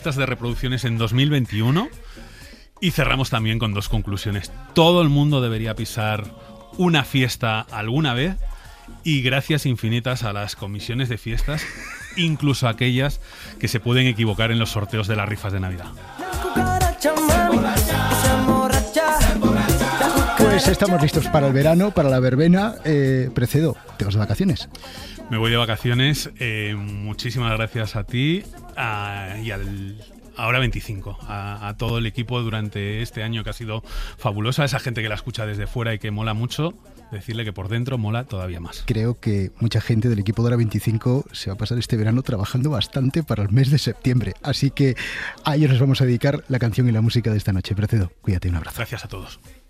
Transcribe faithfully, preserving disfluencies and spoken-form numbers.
listas de reproducciones en dos mil veintiuno. Y cerramos también con dos conclusiones. Todo el mundo debería pisar una fiesta alguna vez, y gracias infinitas a las comisiones de fiestas, incluso aquellas que se pueden equivocar en los sorteos de las rifas de Navidad. Pues estamos listos para el verano, para la verbena. Eh, Precedo, ¿te vas de vacaciones? Me voy de vacaciones. Eh, muchísimas gracias a ti a, y al Ahora veinticinco, a, a todo el equipo durante este año que ha sido fabuloso, a esa gente que la escucha desde fuera y que mola mucho, decirle que por dentro mola todavía más. Creo que mucha gente del equipo de Hora veinticinco se va a pasar este verano trabajando bastante para el mes de septiembre, así que a ellos les vamos a dedicar la canción y la música de esta noche. Precedo, cuídate, un abrazo. Gracias a todos.